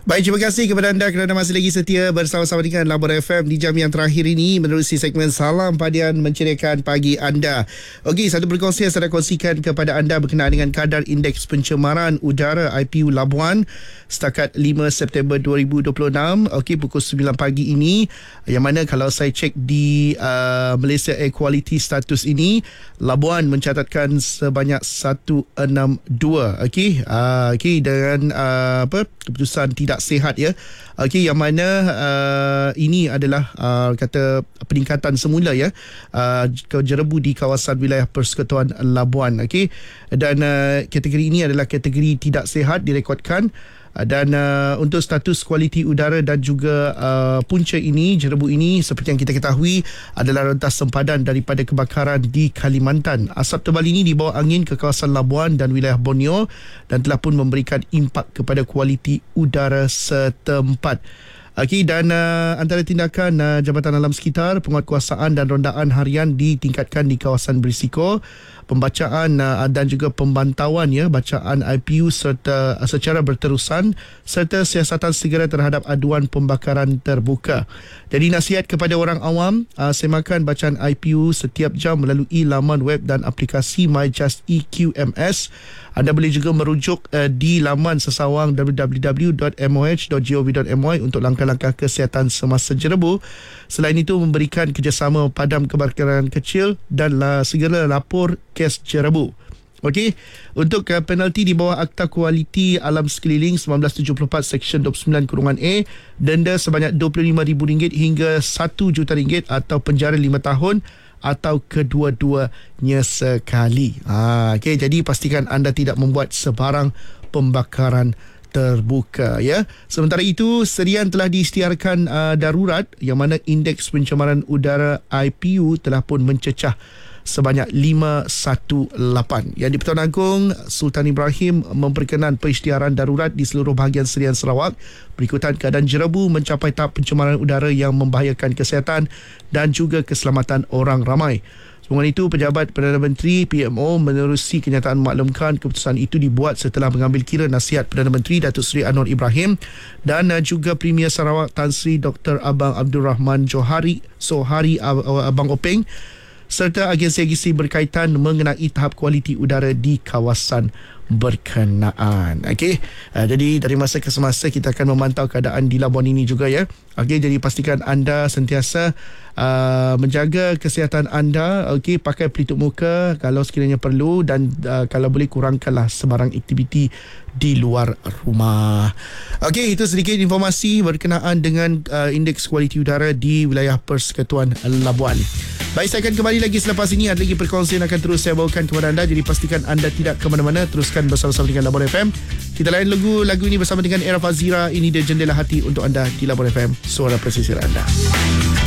Baik, terima kasih kepada anda kerana masih lagi setia bersama-sama dengan Labor FM di jam yang terakhir ini menerusi segmen Salam Padian menceriakan pagi anda. Okey, satu perkongsian saya kongsikan kepada anda berkenaan dengan kadar indeks pencemaran udara IPU Labuan setakat 5 September 2026. Okey, pukul 9 pagi ini, yang mana kalau saya cek di Malaysia Air Quality Status ini, Labuan mencatatkan sebanyak 162. Okey, dengan keputusan tidak sihat ya. Okey, yang mana ini adalah kata peningkatan semula ya, jerebu di kawasan wilayah Persekutuan Labuan. Okey, dan kategori ini adalah kategori tidak sihat direkodkan. Dan untuk status kualiti udara dan juga punca ini, jerebu ini seperti yang kita ketahui adalah rentas sempadan daripada kebakaran di Kalimantan. Asap tebal ini dibawa angin ke kawasan Labuan dan wilayah Borneo dan telah pun memberikan impak kepada kualiti udara setempat. Okey, dan antara tindakan Jabatan Alam Sekitar, penguatkuasaan dan rondaan harian ditingkatkan di kawasan berisiko, pembacaan dan juga pembantauan ya, bacaan IPU serta secara berterusan serta siasatan segera terhadap aduan pembakaran terbuka. Jadi nasihat kepada orang awam, semakan bacaan IPU setiap jam melalui laman web dan aplikasi MyJust EQMS. Anda boleh juga merujuk di laman sesawang www.moh.gov.my untuk langkah-langkah kesihatan semasa jerebu. Selain itu, memberikan kerjasama padam kebakaran kecil dan segera lapor kes jerebu. Okey, untuk penalti di bawah Akta Kualiti Alam Sekeliling 1974 Seksyen 29(a), denda sebanyak RM25,000 hingga RM1 juta atau penjara 5 tahun atau kedua-duanya sekali. Okey, jadi pastikan anda tidak membuat sebarang pembakaran terbuka ya. Sementara itu, serian telah diisytiharkan darurat, yang mana indeks pencemaran udara IPU telah pun mencecah sebanyak 518. Yang di-Pertuan Agong Sultan Ibrahim memperkenan pengisytiharan darurat di seluruh bahagian serian Sarawak berikutan keadaan jerebu mencapai tahap pencemaran udara yang membahayakan kesihatan dan juga keselamatan orang ramai. Semoga itu, Pejabat Perdana Menteri PMO menerusi kenyataan memaklumkan keputusan itu dibuat setelah mengambil kira nasihat Perdana Menteri Datuk Seri Anwar Ibrahim dan juga Premier Sarawak Tan Sri Dr. Abang Abdul Rahman Sohari Abang Openg serta agensi-agensi berkaitan mengenai tahap kualiti udara di kawasan berkenaan. Okey, jadi dari masa ke semasa kita akan memantau keadaan di Labuan ini juga ya. Okey, jadi pastikan anda sentiasa menjaga kesihatan anda. Okey, pakai pelitup muka kalau sekiranya perlu dan kalau boleh kurangkanlah sebarang aktiviti di luar rumah. Okey, itu sedikit informasi berkenaan dengan indeks kualiti udara di wilayah Persekutuan Labuan. Baik, saya akan kembali lagi selepas ini. Ada lagi perkongsian akan terus saya bawakan kepada anda. Jadi pastikan anda tidak ke mana-mana. Teruskan bersama-sama dengan Labor FM. Kita layan lagu ini bersama dengan Era Fazira. Ini dia Jendela Hati untuk anda di Labor FM, suara pesisir anda.